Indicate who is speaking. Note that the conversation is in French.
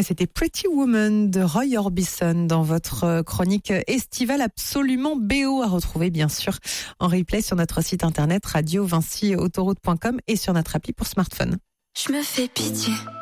Speaker 1: Et c'était Pretty Woman de Roy Orbison dans votre chronique estivale absolument BO à retrouver bien sûr en replay sur notre site internet radio-vinci-autoroute.com et sur notre appli pour smartphone.
Speaker 2: Je me fais pitié.